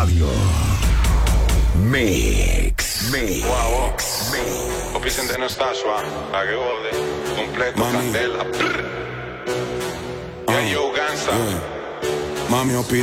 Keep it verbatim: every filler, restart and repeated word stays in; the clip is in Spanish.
Radio. Mix. Mix. Wow, Mix. Opisem de Nastasua, a che ode, completo candela. Yeah, yo, Gansa. Mami, ho